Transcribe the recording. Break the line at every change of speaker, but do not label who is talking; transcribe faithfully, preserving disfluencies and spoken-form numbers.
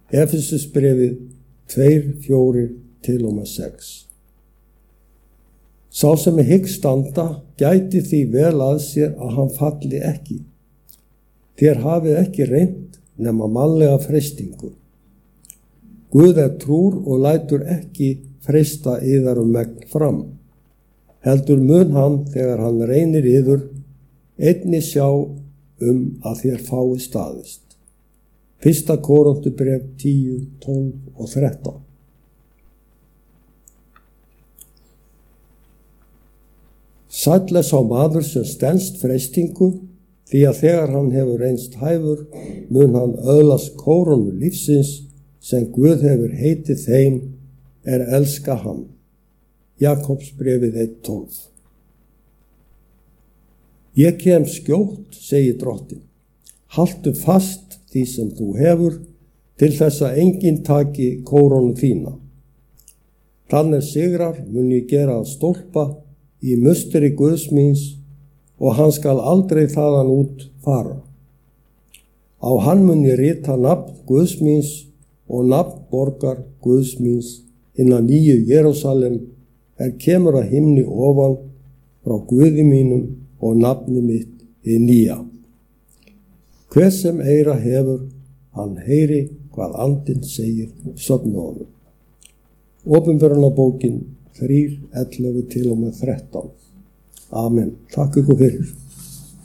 Efesusbréfið tvö, fjögur til og með sex. Sá sem er hygg standa gæti því vel að sér að hann falli ekki. Þér hafið ekki reynt nema mannlega freistingu. Guð er trúr og lætur ekki freista yðar um megn fram. Heldur mun hann þegar hann reynir yður einnig sjá um að þér fái staðist. Fyrsta Korinthubréf tíu, tólf og þrettán. Sæll er sá maður sem stenst freistingu, því að þegar hann hefur reynst hæfur, mun hann öðlast kórónu lífsins sem Guð hefur heitið þeim er elska hann. Jakobsbréfið eitt, tólf. Ég kem skjótt, segir drottinn. Haltu fast því sem þú hefur, til þess að enginn taki kórónu þína. Þannig sigrar mun ég gera að stólpa í musteri Guðs míns og hann skal aldrei þaðan út fara. Á hann mun ég rita nafn Guðs míns og nafn borgar Guðs míns innan nýju Jerúsalem er kemur að himni ofan frá Guði mínum og nafni mitt í nýja. Hver sem eyra hefur, hann heyri hvað andinn segir söfnuðunum. Opinberunarbókin þrjú, ellefu til og með þrettán. Amen. Takk ykkur fyrir.